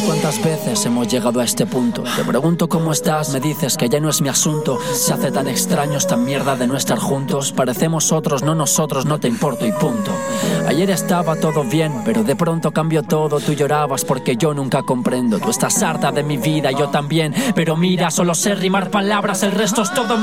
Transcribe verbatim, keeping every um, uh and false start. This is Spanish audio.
cuántas veces hemos llegado a este punto. Te pregunto cómo estás, me dices que ya no es mi asunto. Se hace tan extraño esta mierda de no estar juntos. Parecemos otros, no nosotros, no te importo y punto. Ayer estaba todo bien, pero de pronto cambió todo. Tú llorabas porque yo nunca comprendo. Tú estás harta de mi vida, yo también. Pero mira, solo sé rimar palabras, el resto es todo